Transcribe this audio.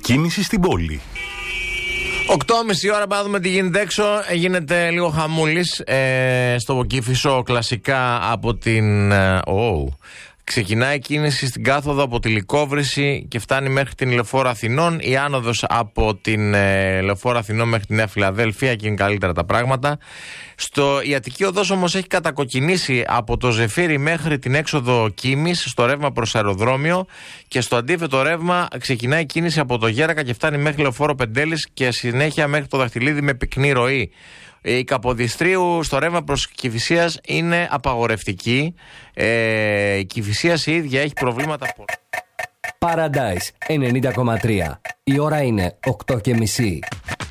κίνηση στην πόλη. 8.30 ώρα, πάμε να δούμε τι γίνεται έξω. Γίνεται λίγο χαμούλης στο Κήφισο, κλασικά από την... Ξεκινάει η κίνηση στην κάθοδο από τη Λυκόβρηση και φτάνει μέχρι την Λεωφόρο Αθηνών. Η άνοδος από την Λεωφόρο Αθηνών μέχρι τη Νέα Φιλαδέλφια, εκεί είναι καλύτερα τα πράγματα. Η Αττική Οδός όμως έχει κατακοκκινήσει από το Ζεφύρι μέχρι την έξοδο Κίμης, στο ρεύμα προς αεροδρόμιο, και στο αντίθετο ρεύμα ξεκινάει η κίνηση από το Γέρακα και φτάνει μέχρι Λεωφόρο Πεντέλης και συνέχεια μέχρι το Δαχτυλίδι με πυκνή ροή. Η Καποδιστρίου στο ρεύμα προς Κηφισίας είναι απαγορευτική. Η Κηφισίας η ίδια έχει προβλήματα. Paradise 90,3. Η ώρα είναι 8.30.